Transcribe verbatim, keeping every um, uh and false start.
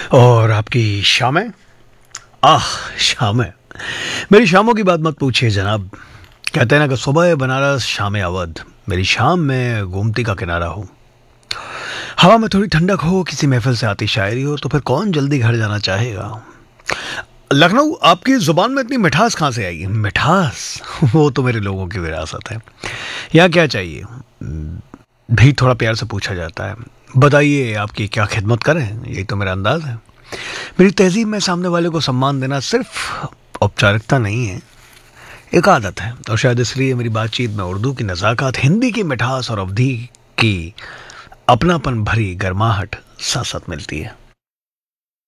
और आपकी शामें? आह, शामें। मेरी शामों की बात मत पूछिए जनाब। कहते हैं ना कि सुबह बनारस शामें अवध, मेरी शाम में गोमती का किनारा हो। हवा में थोड़ी ठंडक हो, किसी महफिल से आती शायरी हो, तो फिर कौन जल्दी घर जाना चाहेगा। लखनऊ, आपकी जुबान में इतनी मिठास कहाँ से आई? मिठास वो तो मेरे लोगों की विरासत है। यहाँ क्या चाहिए भी थोड़ा प्यार से पूछा जाता है। बताइए आपकी क्या खिदमत करें, यही तो मेरा अंदाज है। मेरी तहजीब में सामने वाले को सम्मान देना सिर्फ औपचारिकता नहीं है, एक आदत है। और शायद इसलिए मेरी बातचीत में उर्दू की नज़ाकत, हिंदी की मिठास और अवधी की अपनापन भरी गर्माहट साथ साथ मिलती है।